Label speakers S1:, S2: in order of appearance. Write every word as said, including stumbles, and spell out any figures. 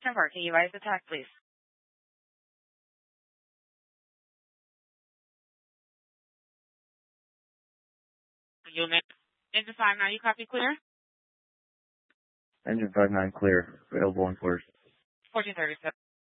S1: number. Can you advise the tack, please? Unit. Engine five nine, you copy clear?
S2: Engine five nine clear. Available on course.
S1: fourteen thirty-seven.